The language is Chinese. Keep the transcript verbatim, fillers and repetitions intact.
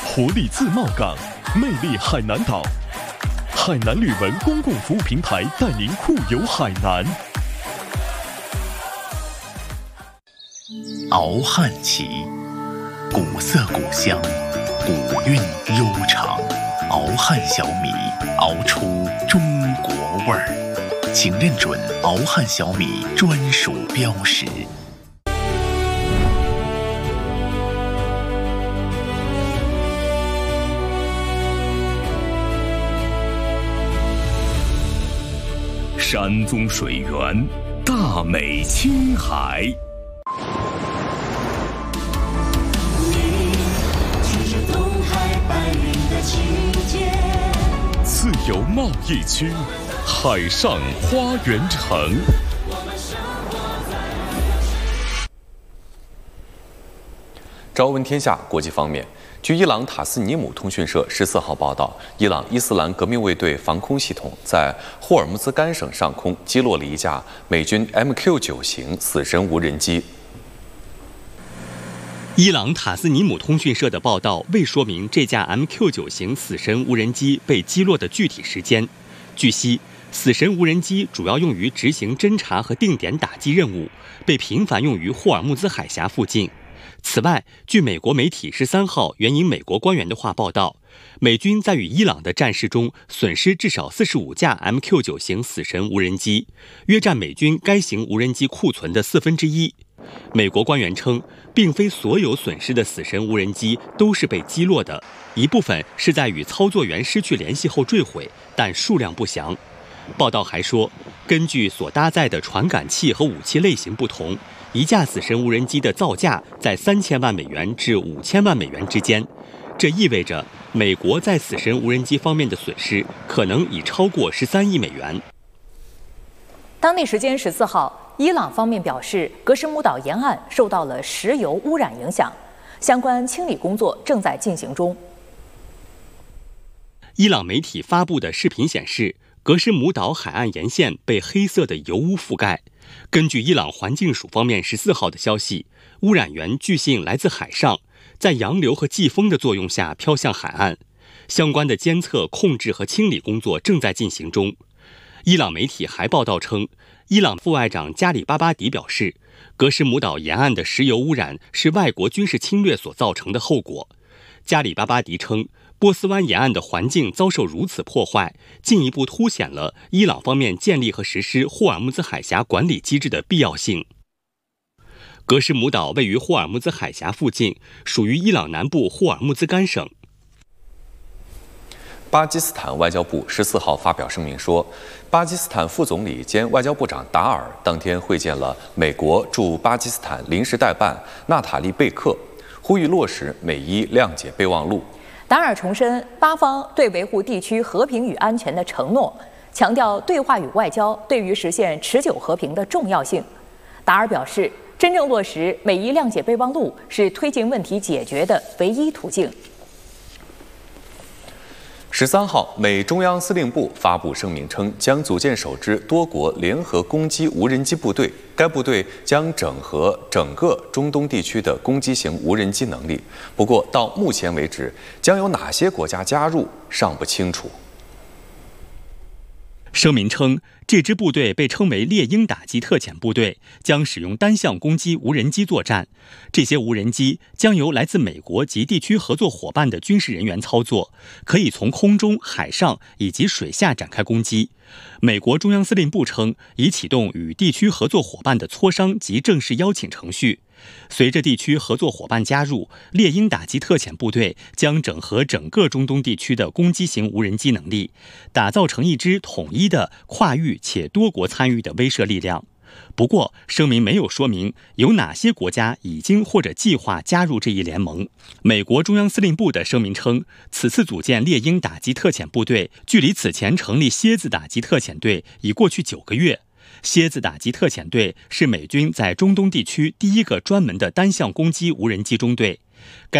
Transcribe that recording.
活力自贸港，魅力海南岛。海南旅文公共服务平台带您酷游海南。 熬汉旗，古色古香，古韵悠长。熬汉小米，熬出中国味儿。请认准熬汉小米专属标识。 山中水源，大美青海。自由贸易区，海上花园城。 朝闻天下国际方面，据伊朗塔斯尼姆通讯社十四号报道，伊朗伊斯兰革命卫队防空系统在霍尔木兹干省上空击落了一架美军 M Q 九 型死神无人机。 伊朗塔斯尼姆通讯社的报道未说明这架 M Q 九 型死神无人机被击落的具体时间。据悉，死神无人机主要用于执行侦察和定点打击任务，被频繁用于霍尔木兹海峡附近。此外，据美国媒体十三号援引美国官员的话报道，美军在与伊朗的战事中损失至少四十五架 M Q 九 型死神无人机，约占美军该型无人机库存的四分之一。美国官员称，并非所有损失的死神无人机都是被击落的，一部分是在与操作员失去联系后坠毁，但数量不详。报道还说，根据所搭载的传感器和武器类型不同，一架死神无人机的造价在三千万美元至五千万美元之间。这意味着美国在死神无人机方面的损失可能已超过十三亿美元。 当地时间十四号，伊朗方面表示，格什姆岛沿岸受到了石油污染影响，相关清理工作正在进行中。 伊朗媒体发布的视频显示，格什姆岛海岸沿线被黑色的油污覆盖。根据伊朗环境署方面十四号的消息，污染源据信来自海上，在洋流和季风的作用下飘向海岸。相关的监测、控制和清理工作正在进行中。伊朗媒体还报道称，伊朗副外长加里巴巴迪表示，格什姆岛沿岸的石油污染是外国军事侵略所造成的后果。加里巴巴迪称，波斯湾沿岸的环境遭受如此破坏，进一步凸显了伊朗方面建立和实施霍尔木兹海峡管理机制的必要性。格什姆岛位于霍尔木兹海峡附近，属于伊朗南部霍尔木兹干省。 巴基斯坦外交部十四号发表声明说，巴基斯坦副总理兼外交部长达尔当天会见了美国驻巴基斯坦临时代办娜塔莉·贝克，呼吁落实美伊谅解备忘录。 达尔重申巴方对维护地区和平与安全的承诺，强调对话与外交对于实现持久和平的重要性。达尔表示，真正落实美伊谅解备忘录是推进问题解决的唯一途径。 十三号，美中央司令部发布声明称，将组建首支多国联合攻击无人机部队。该部队将整合整个中东地区的攻击型无人机能力。不过，到目前为止，将有哪些国家加入尚不清楚。 声明称，这支部队被称为猎鹰打击特遣部队，将使用单向攻击无人机作战。这些无人机将由来自美国及地区合作伙伴的军事人员操作，可以从空中、海上以及水下展开攻击。美国中央司令部称，已启动与地区合作伙伴的磋商及正式邀请程序。随着地区合作伙伴加入，猎鹰打击特遣部队将整合整个中东地区的攻击型无人机能力，打造成一支统一的、跨域且多国参与的威慑力量。不过，声明没有说明有哪些国家已经或者计划加入这一联盟。美国中央司令部的声明称，此次组建猎鹰打击特遣部队，距离此前成立蝎子打击特遣队已过去九个月。蝎子打击特遣队是美军在中东地区第一个专门的单向攻击无人机中队。该